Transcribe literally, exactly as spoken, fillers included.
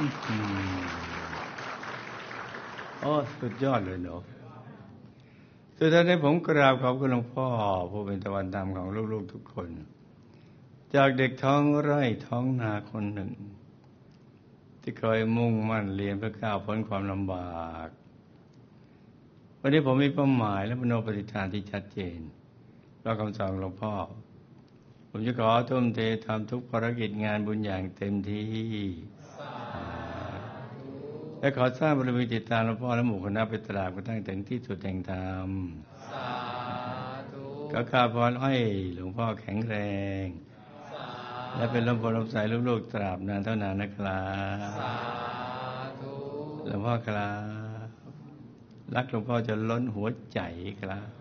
โอ้สุดยอดเลยเนาะสุดท้ายนี้ผมกราบขอบคุณหลวงพ่อผู้เป็นตะวันธรรมของลูกๆทุกคนจากเด็กท้องไร่ท้องนาคนหนึ่งที่เคยมุ่งมั่นเรียนเพื่อก้าวพ้นความลำบากวันนี้ผมมีเป้าหมายและมโนปณิธานที่ชัดเจนเพราะคำสอนหลวงพ่อผมจะขอทุ่มเททำทุกภารกิจงานบุญอย่างเต็มที่และขอสร้างบารมีติดตามหลวงพ่อและหมู่คณะไปตราบกระทั่งถึงที่สุดแห่งธรรมก็ข้าพรให้หลวงพ่อแข็งแรงและเป็นลมโพลมใสลูกๆตราบนานเท่านานนะครับหลวงพ่อครับรักหลวงพ่อจะล้นหัวใจครับ